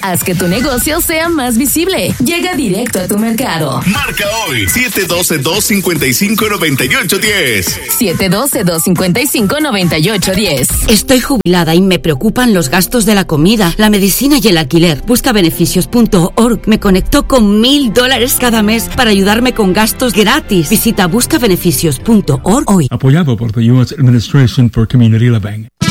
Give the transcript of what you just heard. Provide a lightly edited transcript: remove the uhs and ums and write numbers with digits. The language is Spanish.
Haz que tu negocio sea más visible. Llega directo a tu mercado. Marca hoy 712-255-9810. 712-255-9810. Estoy jubilada y me preocupan los gastos de la comida, la medicina y el alquiler. Buscabeneficios.org me conectó con $1,000 cada mes para ayudarme con gastos gratis. Visita buscabeneficios.org hoy. Apoyado por the U.S. Administration for Community Living.